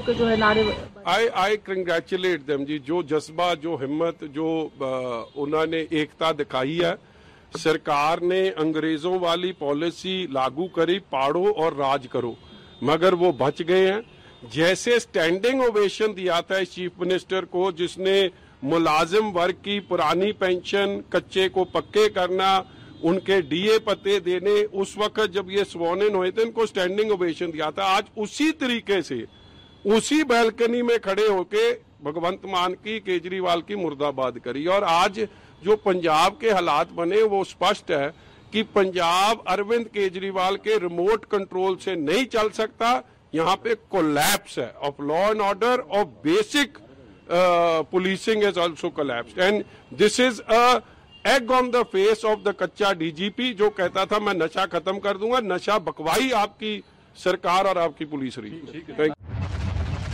के जो है नारे। आई कंग्रेचुलेट देम जी, जो जज्बा, जो हिम्मत, जो उन्होंने एकता दिखाई है। सरकार ने अंग्रेजों वाली पॉलिसी लागू करी, पाड़ो और राज करो, मगर वो बच गए हैं। जैसे स्टैंडिंग ओवेशन दिया था चीफ मिनिस्टर को, जिसने मुलाजिम वर्ग की पुरानी पेंशन, कच्चे को पक्के करना, उनके डीए पते देने, उस वक्त जब ये स्वॉन इन हुए थे इनको स्टैंडिंग ओवेशन दिया था। आज उसी तरीके से उसी बैल्कनी में खड़े होके भगवंत मान की, केजरीवाल की मुर्दाबाद करी। और आज जो पंजाब के हालात बने वो स्पष्ट है कि पंजाब अरविंद केजरीवाल के रिमोट कंट्रोल से नहीं चल सकता। यहाँ पे कोलैप्स है of law and order, of basic policing has also collapsed, and this is a egg on the face of the कच्चा डीजीपी जो कहता था मैं नशा खत्म कर दूंगा। नशा बकवाई आपकी सरकार और आपकी पुलिस रही।